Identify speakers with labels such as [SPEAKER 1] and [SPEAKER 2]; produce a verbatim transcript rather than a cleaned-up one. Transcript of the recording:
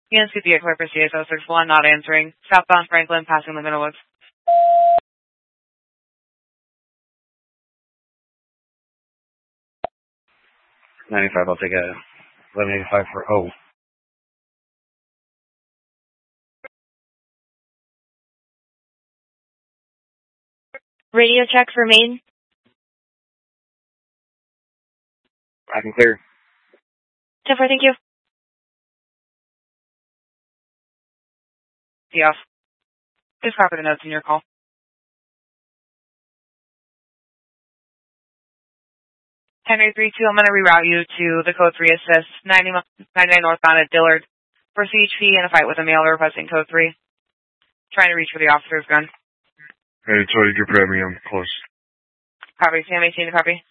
[SPEAKER 1] Ian C P eight Piper C S O six one, not answering. Southbound Franklin, passing the Middlewoods.
[SPEAKER 2] ninety-five, I'll take a eleven eighty-five for O.
[SPEAKER 3] Radio check for Maine.
[SPEAKER 2] I can clear.
[SPEAKER 3] ten four, thank you.
[SPEAKER 1] Yes. Please copy the notes in your call. Henry three two, I'm going to reroute you to the code three assist, ninety, ninety-nine northbound at Dillard for C H P and a fight with a mailer requesting code three. Trying to reach for the officer's gun.
[SPEAKER 4] Hey, sorry, you're me. I'm close.
[SPEAKER 1] Copy, Sam eighteen to copy.